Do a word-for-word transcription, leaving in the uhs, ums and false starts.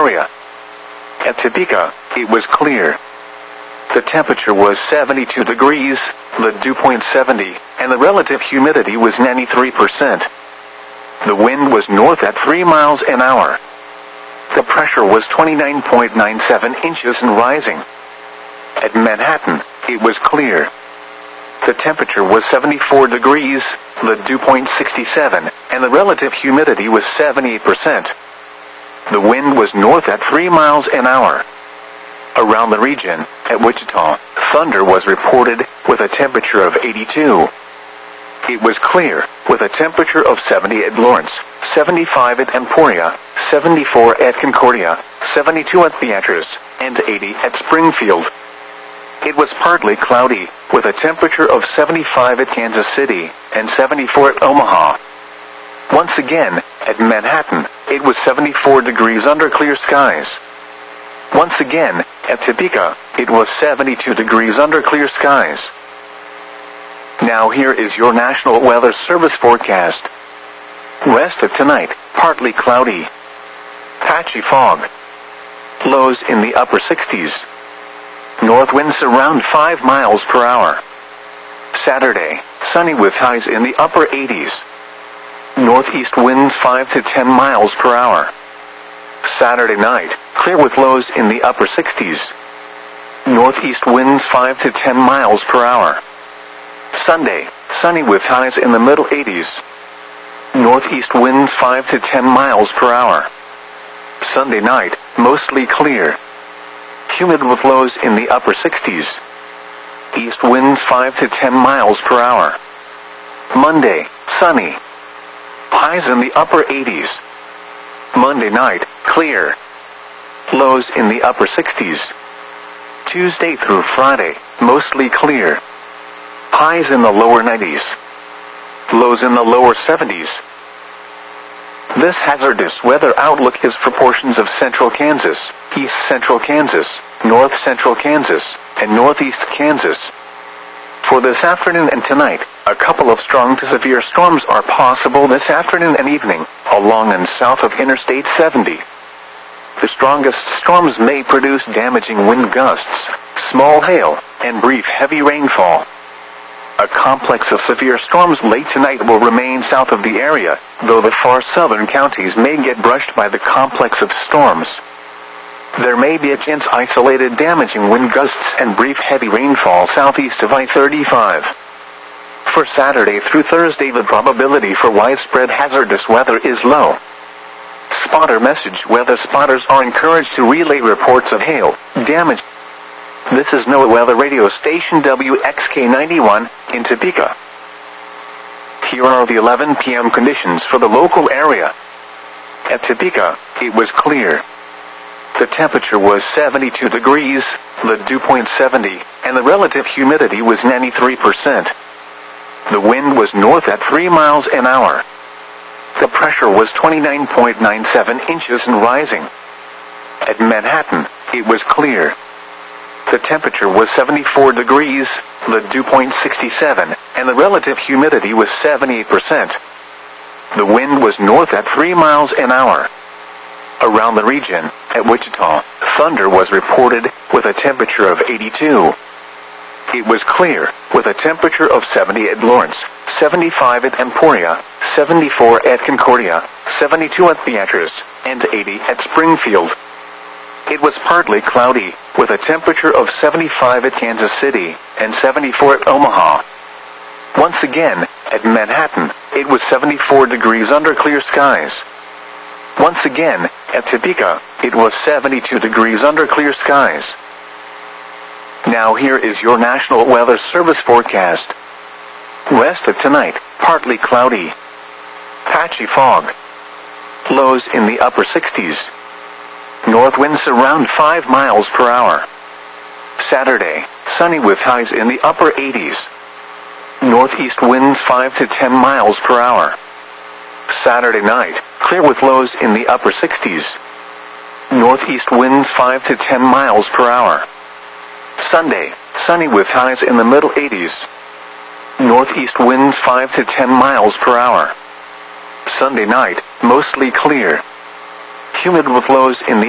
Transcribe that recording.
Emporia. At Topeka, it was clear. The temperature was seventy-two degrees, the dew point seventy, and the relative humidity was ninety-three percent. The wind was north at three miles an hour. The pressure was twenty-nine point nine seven inches and rising. At Manhattan, it was clear. The temperature was seventy-four degrees, the dew point sixty-seven, and the relative humidity was seventy-eight percent. The wind was north at three miles an hour. Around the region, at Wichita, thunder was reported with a temperature of eighty-two. It was clear, with a temperature of seventy at Lawrence, seventy-five at Emporia, seventy-four at Concordia, seventy-two at Beatrice, and eighty at Springfield. It was partly cloudy, with a temperature of seventy-five at Kansas City, and seventy-four at Omaha. Once again, at Manhattan, it was seventy-four degrees under clear skies. Once again, at Topeka, it was seventy-two degrees under clear skies. Now here is your National Weather Service forecast. Rest of tonight, partly cloudy. Patchy fog. Lows in the upper sixties. North winds around five miles per hour. Saturday, sunny with highs in the upper eighties. Northeast winds five to ten miles per hour. Saturday night, clear with lows in the upper sixties. Northeast winds five to ten miles per hour. Sunday, sunny with highs in the middle eighties. Northeast winds five to ten miles per hour. Sunday night, mostly clear. Humid with lows in the upper sixties. East winds five to ten miles per hour. Monday, sunny. Highs in the upper eighties. Monday night, clear. Lows in the upper sixties. Tuesday through Friday, mostly clear. Highs in the lower nineties. Lows in the lower seventies. This hazardous weather outlook is for portions of central Kansas, east central Kansas, north central Kansas, and northeast Kansas. For this afternoon and tonight, a couple of strong to severe storms are possible this afternoon and evening, along and south of Interstate seventy. The strongest storms may produce damaging wind gusts, small hail, and brief heavy rainfall. A complex of severe storms late tonight will remain south of the area, though the far southern counties may get brushed by the complex of storms. There may be a chance isolated damaging wind gusts and brief heavy rainfall southeast of I thirty-five. For Saturday through Thursday, the probability for widespread hazardous weather is low. Spotter message: weather spotters are encouraged to relay reports of hail, damage. This is NOAA Weather Radio Station W X K ninety-one in Topeka. Here are the eleven p m conditions for the local area. At Topeka, it was clear. The temperature was seventy-two degrees, the dew point seventy, and the relative humidity was ninety-three percent. The wind was north at three miles an hour. The pressure was twenty-nine point nine seven inches and rising. At Manhattan, it was clear. The temperature was seventy-four degrees, the dew point sixty-seven, and the relative humidity was seventy-eight percent. The wind was north at three miles an hour. Around the region, at Wichita, thunder was reported with a temperature of eighty-two. It was clear, with a temperature of seventy at Lawrence, seventy-five at Emporia, seventy-four at Concordia, seventy-two at Beatrice, and eighty at Springfield. It was partly cloudy, with a temperature of seventy-five at Kansas City, and seventy-four at Omaha. Once again, at Manhattan, it was seventy-four degrees under clear skies. Once again, at Topeka, it was seventy-two degrees under clear skies. Now here is your National Weather Service forecast. Rest of tonight, partly cloudy. Patchy fog. Lows in the upper sixties. North winds around five miles per hour. Saturday, sunny with highs in the upper eighties. Northeast winds five to ten miles per hour. Saturday night, clear with lows in the upper sixties. Northeast winds five to ten miles per hour. Sunday, sunny with highs in the middle eighties. Northeast winds five to ten miles per hour. Sunday night, mostly clear. Humid with lows in the